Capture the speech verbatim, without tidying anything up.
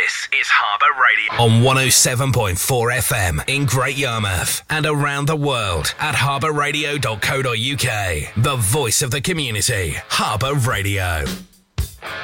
This is Harbour Radio on one oh seven point four F M in Great Yarmouth and around the world at harbour radio dot co dot uk. The voice of the community, Harbour Radio.